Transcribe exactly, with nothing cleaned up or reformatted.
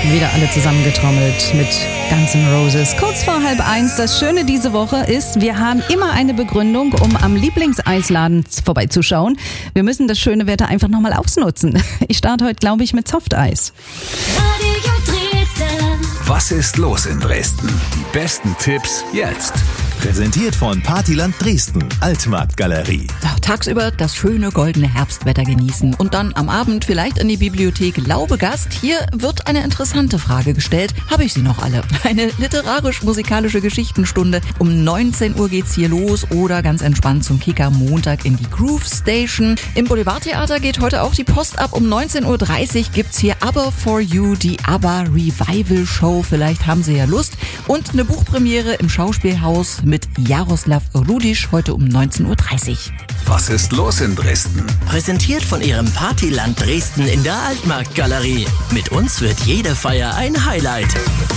Wieder alle zusammengetrommelt mit Guns N' Roses. Kurz vor halb eins. Das Schöne diese Woche ist, wir haben immer eine Begründung, um am Lieblingseisladen vorbeizuschauen. Wir müssen das schöne Wetter einfach nochmal ausnutzen. Ich starte heute, glaube ich, mit Softeis. Radio Dresden. Was ist los in Dresden? Die besten Tipps jetzt. Präsentiert von Partyland Dresden, Altmarktgalerie. Tagsüber das schöne goldene Herbstwetter genießen und dann am Abend vielleicht in die Bibliothek Laubegast. Hier wird eine interessante Frage gestellt. Habe ich sie noch alle? Eine literarisch-musikalische Geschichtenstunde. Um neunzehn Uhr geht's hier los oder ganz entspannt zum Kicker Montag in die Groove Station. Im Boulevardtheater geht heute auch die Post ab. Um neunzehn Uhr dreißig gibt's hier ABBA for You, die ABBA Revival Show. Vielleicht haben Sie ja Lust. Und eine Buchpremiere im Schauspielhaus mit Jaroslav Rudisch heute um neunzehn Uhr dreißig. Was ist los in Dresden? Präsentiert von Ihrem Partyland Dresden in der Altmarktgalerie. Mit uns wird jede Feier ein Highlight.